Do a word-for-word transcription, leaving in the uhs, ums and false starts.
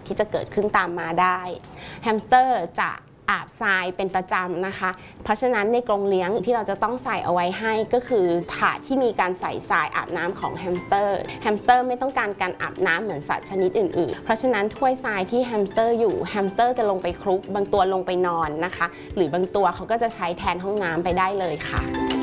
ที่จะเกิดขึ้นตามมาได้แฮมสเตอร์จะอาบทรายเป็นประจำนะคะเพราะฉะนั้นในกรงเลี้ยงที่เราจะต้องใส่เอาไว้ให้ก็คือถาดที่มีการใส่ทรายอาบน้ำของแฮมสเตอร์แฮมสเตอร์ไม่ต้องการการอาบน้ำเหมือนสัตว์ชนิดอื่นๆเพราะฉะนั้นถ้วยทรายที่แฮมสเตอร์อยู่แฮมสเตอร์จะลงไปคลุกบางตัวลงไปนอนนะคะหรือบางตัวเขาก็จะใช้แทนห้องน้ำไปได้เลยค่ะ